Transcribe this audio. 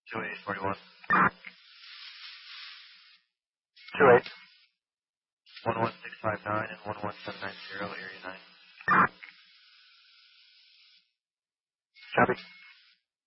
2841. 28. 11659 and 11790, area 9. Copy.